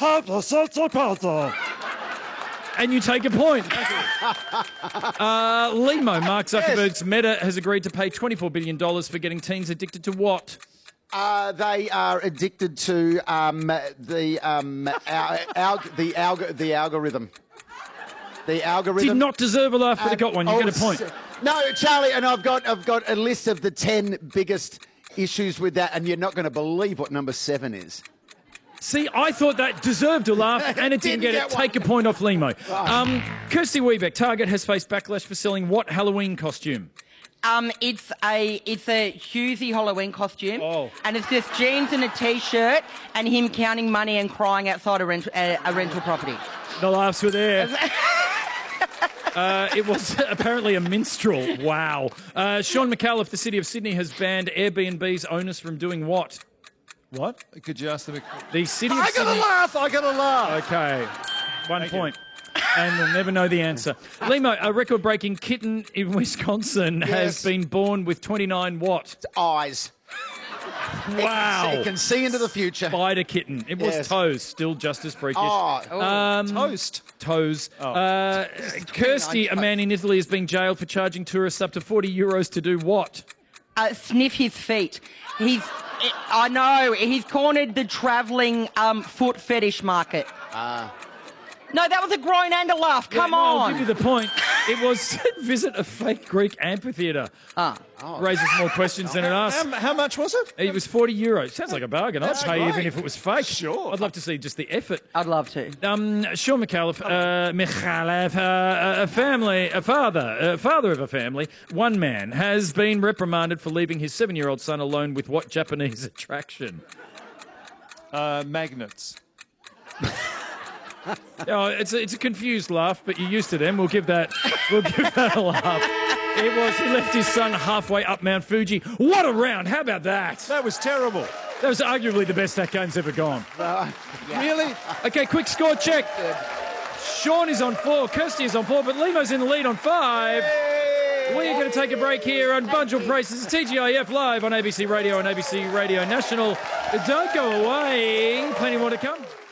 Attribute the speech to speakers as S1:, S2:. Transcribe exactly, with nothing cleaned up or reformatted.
S1: And you take a point. uh, Limo, Mark Zuckerberg's
S2: Yes.
S1: Meta, has agreed to pay twenty-four billion dollars for getting teens addicted to what?
S2: Uh, they are addicted to um, the um, al- al- the alg- the algorithm. The algorithm
S1: Did not deserve a laugh, but it got one. You
S2: oh,
S1: get a point.
S2: s- No, Charlie, and I've got I've got a list of the ten biggest issues with that, and you're not going to believe what number seven is.
S1: See, I thought that deserved a laugh, and it didn't,
S2: Didn't
S1: get,
S2: get
S1: it.
S2: one.
S1: Take a point off Limo. Um, Kirsty Weebeck, Target has faced backlash for selling what Halloween costume?
S3: Um, it's a it's a Hughesy Halloween costume,
S1: Oh.
S3: and it's just jeans and a t-shirt, and him counting money and crying outside a, rent, a, a rental property.
S1: The laughs were there. Uh, it was apparently a minstrel. Wow. Uh, Sean McAuliffe, the City of Sydney, has banned Airbnb's owners from doing what?
S4: What? Could you ask them?
S1: The City of
S2: I got
S1: Sydney...
S2: to laugh. I got to laugh.
S1: Okay, one
S4: Thank
S1: point. And we'll never know the answer. Limo, a record-breaking kitten in Wisconsin has
S2: Yes.
S1: been born with twenty-nine what?
S2: Eyes.
S1: Wow.
S2: It can see into the future.
S1: Spider kitten. It was
S2: Yes.
S1: toes, still just as freakish.
S2: Oh,
S1: Um,
S4: Toast.
S1: Toes. Uh, Kirsty, a man in Italy, is being jailed for charging tourists up to forty euros to do what?
S3: Uh, sniff his feet. He's, I know, he's cornered the travelling um, foot fetish market.
S2: Ah.
S3: No, that was a groan and a laugh. Come
S1: Yeah, no,
S3: on.
S1: I'll give you the point. It was visit a fake Greek amphitheatre.
S3: Ah.
S1: Raises more questions than it asks.
S4: How, how much was it?
S1: It was forty euros. Sounds like a bargain. I'd
S4: That's
S1: pay
S4: great.
S1: even if it was fake.
S4: Sure.
S1: I'd love to see just the effort.
S3: I'd love to.
S1: Um, Sean McAuliffe, uh, McAuliffe, uh, a family, a father, a father of a family, one man has been reprimanded for leaving his seven-year-old son alone with what Japanese attraction?
S4: Uh, magnets.
S1: Oh, it's a, it's a confused laugh, but you're used to them. We'll give that, we'll give that a laugh. It was, he left his son halfway up Mount Fuji. What a round! How about that?
S4: That was terrible.
S1: That was arguably the best that game's ever gone.
S4: Really?
S1: Okay, quick score check. Sean is on four, Kirsty is on four, but Limo's in the lead on five. We're going to take a break here on Bundle Braces, T G I F live on A B C Radio and A B C Radio National. Don't go away. Plenty more to come.